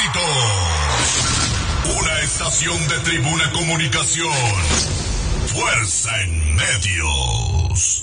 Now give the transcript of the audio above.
Éxitos. Una estación de Tribuna Comunicación. Fuerza en medios.